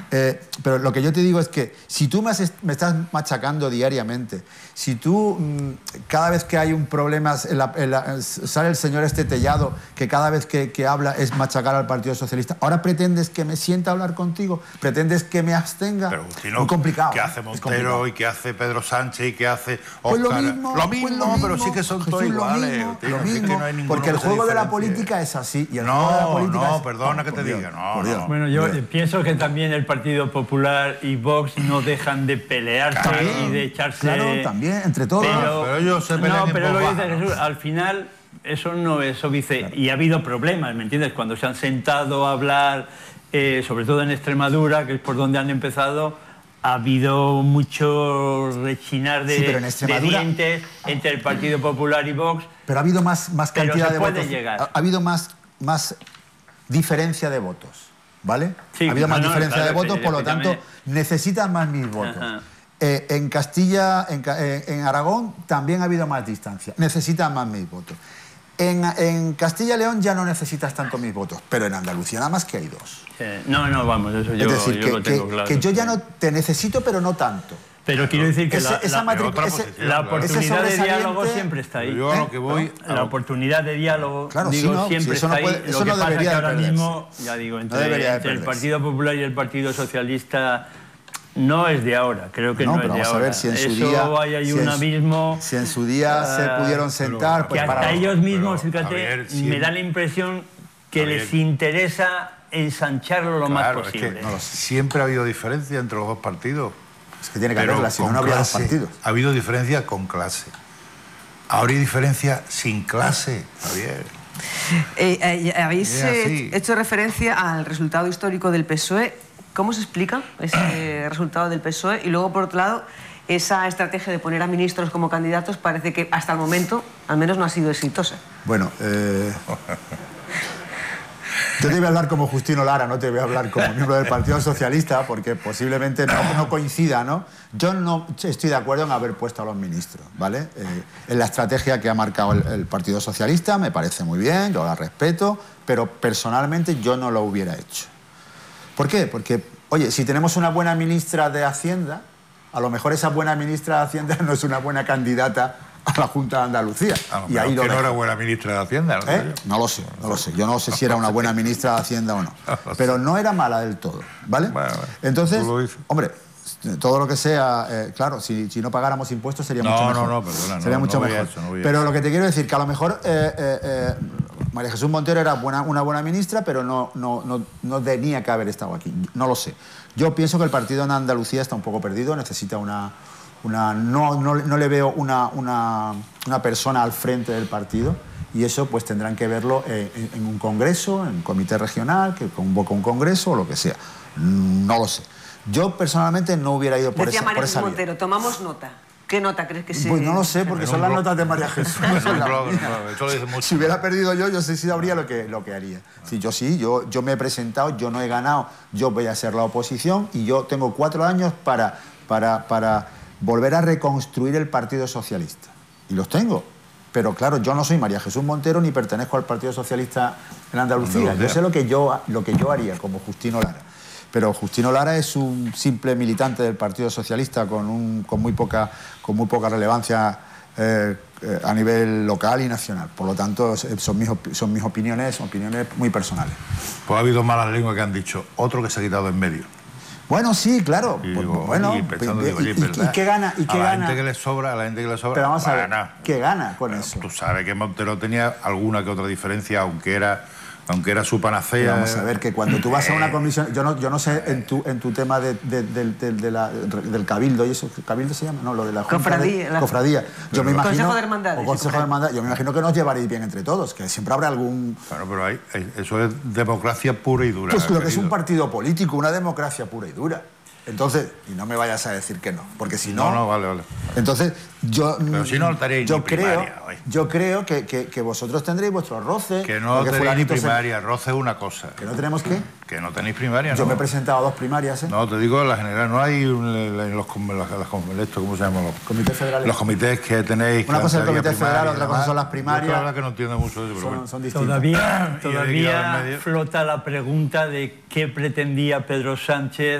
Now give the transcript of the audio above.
Pero lo que yo te digo es que si tú me estás machacando diariamente, si tú cada vez que hay un problema sale el señor Tellado, que cada vez que habla es machacar al Partido Socialista, ahora pretendes que me sienta a hablar contigo, pretendes que me abstenga. Pero Justino, muy complicado. ¿qué hace Montero y qué hace Pedro Sánchez y qué hace Óscar? Pues lo mismo, pero sí que son todos iguales. Lo mismo, porque el juego de la política es así. Y el juego de la política perdona que te diga. Bueno, yo pienso que también el Partido Popular y Vox no dejan de pelearse y de echarse... Claro, también, entre todos. Pero ellos se pelean en pero lo voz dice baja, Jesús, al final eso no es óbice. Claro. Y ha habido problemas, ¿me entiendes? Cuando se han sentado a hablar, sobre todo en Extremadura, que es por donde han empezado, ha habido mucho rechinar de dientes entre el Partido Popular y Vox. Pero ha habido más cantidad de votos. Llegar. Ha habido más diferencia de votos, ¿vale? Sí, ha habido más diferencia de votos, por lo tanto, necesitan más mis votos. Ajá. En Castilla, en Aragón, también ha habido más distancia. Necesitan más mis votos. En Castilla y León ya no necesitas tanto mis votos, pero en Andalucía nada más que hay dos. No, vamos, eso yo, es decir, yo lo tengo claro. Que yo ya no te necesito, pero no tanto. Pero quiero decir que la oportunidad de diálogo siempre está ahí. Yo a lo que voy... La oportunidad de diálogo, claro, siempre está ahí. Eso lo que no pasa es que ahora perderse. mismo, ya digo, entre el Partido Popular y el Partido Socialista no es de ahora, creo que no es de ahora. Vamos a ver si en su día hay un abismo. Si en su día se pudieron sentar... Pues que hasta ellos mismos, fíjate, me da la impresión que les interesa ensancharlo lo más posible. Es que siempre ha habido diferencia entre los dos partidos. Es que tiene que haberla, si no habría dos partidos. Ha habido diferencia con clase. Ahora hay diferencia sin clase, Javier. Habéis hecho referencia al resultado histórico del PSOE. ¿Cómo se explica ese resultado del PSOE? Y luego, por otro lado, esa estrategia de poner a ministros como candidatos parece que hasta el momento, al menos, no ha sido exitosa. Bueno, yo te voy a hablar como Justino Lara, no te voy a hablar como miembro del Partido Socialista, porque posiblemente no coincida, ¿no? Yo no estoy de acuerdo en haber puesto a los ministros, ¿vale? En la estrategia que ha marcado el Partido Socialista me parece muy bien, yo la respeto, pero personalmente yo no lo hubiera hecho. ¿Por qué? Porque, oye, si tenemos una buena ministra de Hacienda, a lo mejor esa buena ministra de Hacienda no es una buena candidata a la Junta de Andalucía. Y ahí no era buena ministra de Hacienda. No lo sé. Yo no sé si era una buena ministra de Hacienda o no. Pero no era mala del todo, ¿vale? Bueno, entonces, hombre, todo lo que sea... claro, si no pagáramos impuestos sería mucho mejor. No, perdona. Sería mucho mejor. Pero lo que te quiero decir, que a lo mejor María Jesús Montero era una buena ministra, pero no tenía que haber estado aquí. No lo sé. Yo pienso que el partido en Andalucía está un poco perdido, necesita no le veo una persona al frente del partido, y eso pues tendrán que verlo en un congreso, en un comité regional que convoca un congreso o lo que sea. No lo sé. Yo personalmente no hubiera ido por esa vía. María Jesús Montero, tomamos nota. ¿Qué nota crees que se...? Pues no lo sé, porque son las notas de María Jesús. Si hubiera perdido yo sí sabría lo que haría. Yo me he presentado, yo no he ganado, yo voy a ser la oposición y yo tengo 4 años para volver a reconstruir el Partido Socialista. Y los tengo. Pero claro, yo no soy María Jesús Montero ni pertenezco al Partido Socialista en Andalucía. Yo sé lo que yo haría como Justino Lara. Pero Justino Lara es un simple militante del Partido Socialista con muy poca relevancia a nivel local y nacional. Por lo tanto, son mis opiniones muy personales. Pues ha habido malas lenguas que han dicho otro que se ha quitado en medio. Bueno, sí, claro. ¿Y qué gana? A la gente que le sobra, Pero vamos a ver, ¿qué gana con eso? Tú sabes que Montero tenía alguna que otra diferencia, aunque era su panacea. Pero vamos a ver, que cuando tú vas a una comisión... Yo no sé en tu tema del cabildo, ¿y eso? ¿Cabildo se llama? No, lo de la Junta Cofradía. Yo me imagino... Consejo de Hermandades. O Consejo de Hermandades. Yo me imagino que nos llevaréis bien entre todos, que siempre habrá algún... Bueno, pero eso es democracia pura y dura. Pues lo que es un partido político, una democracia pura y dura. Entonces, y no me vayas a decir que no, porque si no... No, vale. Entonces, pero si no estaréis ni primaria, yo creo que vosotros tendréis vuestros roces. Que no tenéis ni primaria, roce es una cosa. ¿Que no tenemos qué? Que no tenéis primaria, Yo me he presentado a 2 primarias, ¿eh? No, te digo, la general, no hay ¿cómo se llaman? Comités federales. Los comités que tenéis... Una cosa es el comité federal, otra cosa son las primarias. Yo la verdad que no entiendo mucho de eso, pero son distintas. Todavía flota la pregunta de qué pretendía Pedro Sánchez